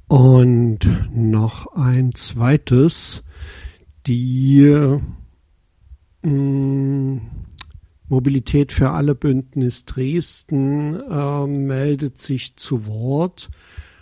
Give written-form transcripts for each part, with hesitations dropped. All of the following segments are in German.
Und noch ein zweites, die Mobilität für alle Bündnis Dresden meldet sich zu Wort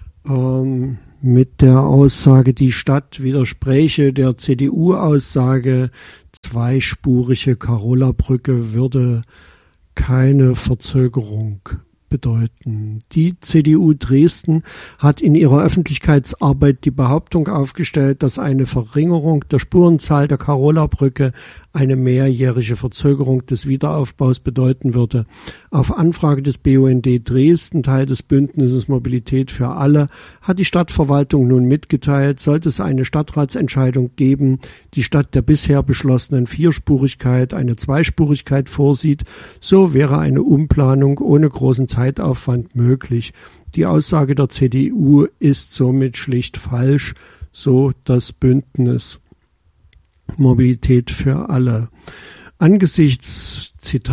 mit der Aussage, die Stadt widerspräche der CDU-Aussage, zweispurige Karola-Brücke würde keine Verzögerung bedeuten. Die CDU Dresden hat in ihrer Öffentlichkeitsarbeit die Behauptung aufgestellt, dass eine Verringerung der Spurenzahl der Karola-Brücke eine mehrjährige Verzögerung des Wiederaufbaus bedeuten würde. Auf Anfrage des BUND Dresden, Teil des Bündnisses Mobilität für alle, hat die Stadtverwaltung nun mitgeteilt, sollte es eine Stadtratsentscheidung geben, die statt der bisher beschlossenen Vierspurigkeit eine Zweispurigkeit vorsieht, so wäre eine Umplanung ohne großen Zeitaufwand möglich. Die Aussage der CDU ist somit schlicht falsch, so das Bündnis Mobilität für alle. Angesichts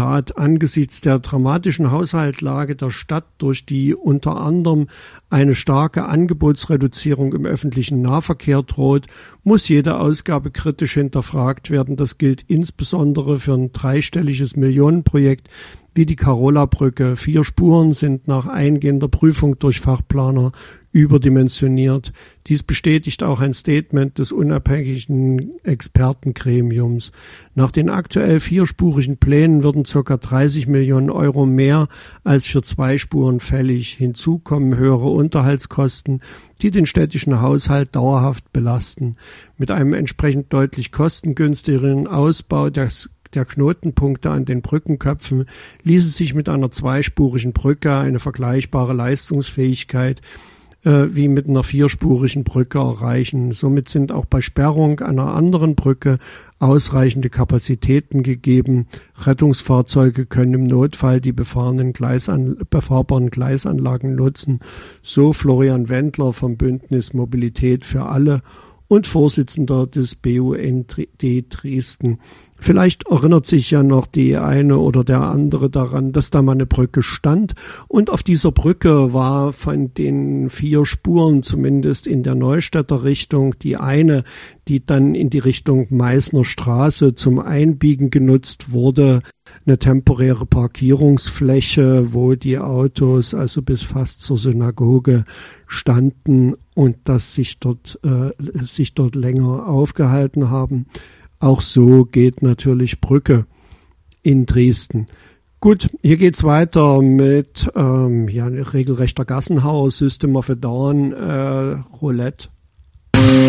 der dramatischen Haushaltslage der Stadt, durch die unter anderem eine starke Angebotsreduzierung im öffentlichen Nahverkehr droht, muss jede Ausgabe kritisch hinterfragt werden. Das gilt insbesondere für ein dreistelliges Millionenprojekt wie die Karola-Brücke. 4 Spuren sind nach eingehender Prüfung durch Fachplaner überdimensioniert. Dies bestätigt auch ein Statement des unabhängigen Expertengremiums. Nach den aktuell 4-spurigen Plänen würden ca. 30 Millionen Euro mehr als für 2 Spuren fällig. Hinzu kommen höhere Unterhaltskosten, die den städtischen Haushalt dauerhaft belasten. Mit einem entsprechend deutlich kostengünstigeren Ausbau der Knotenpunkte an den Brückenköpfen ließe sich mit einer 2-spurigen Brücke eine vergleichbare Leistungsfähigkeit wie mit einer 4-spurigen Brücke erreichen. Somit sind auch bei Sperrung einer anderen Brücke ausreichende Kapazitäten gegeben. Rettungsfahrzeuge können im Notfall die befahrbaren Gleisanlagen nutzen. So Florian Wendler vom Bündnis Mobilität für alle und Vorsitzender des BUND Dresden. Vielleicht erinnert sich ja noch die eine oder der andere daran, dass da mal eine Brücke stand und auf dieser Brücke war von den 4 Spuren zumindest in der Neustädter Richtung die eine, die dann in die Richtung Meißner Straße zum Einbiegen genutzt wurde, eine temporäre Parkierungsfläche, wo die Autos also bis fast zur Synagoge standen und das sich dort länger aufgehalten haben. Auch so geht natürlich Brücke in Dresden. Gut, hier geht's weiter mit regelrechter Gassenhauer, System of a Down, Roulette.